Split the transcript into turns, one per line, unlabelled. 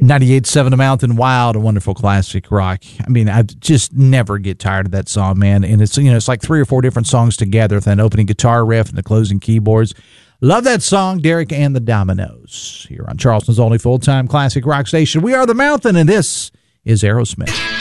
98.7 The Mountain, Wild, a wonderful classic rock. I mean, I just never get tired of that song, man. And it's, it's like 3 or 4 different songs together with that opening guitar riff and the closing keyboards. Love that song, Derek and the Dominoes, here on Charleston's only full-time classic rock station. We are The Mountain, and this is Aerosmith.